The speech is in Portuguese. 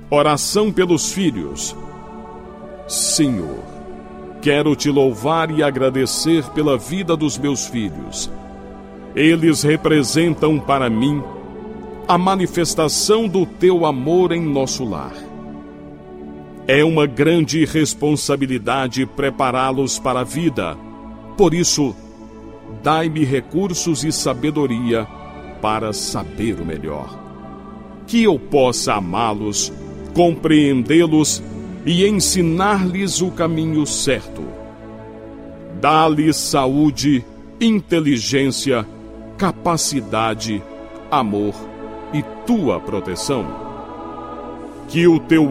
Oração pelos filhos. Senhor, quero te louvar e agradecer pela vida dos meus filhos. Eles representam para mim a manifestação do teu amor em nosso lar. É uma grande responsabilidade prepará-los para a vida. Por isso, dai-me recursos e sabedoria para saber o melhor. Que eu possa amá-los, compreendê-los e ensinar-lhes o caminho certo. Dá-lhes saúde, inteligência, capacidade, amor e tua proteção. Que o teu